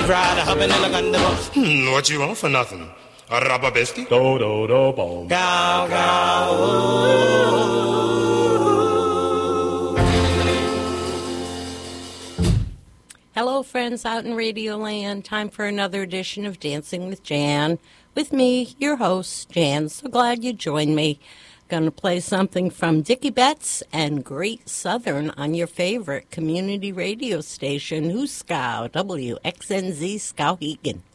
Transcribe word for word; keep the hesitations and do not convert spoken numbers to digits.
fried, hopping in the gun. Hmm, what you want for nothing? A rubber biscuit? Do do do boom. Gow, gow, ooh. Hello, friends out in Radio Land. Time for another edition of Dancing with Jan. With me, your host, Jan. So glad you joined me. Going to play something from Dickie Betts and Great Southern on your favorite community radio station, Hooskow, W X N Z Skowhegan.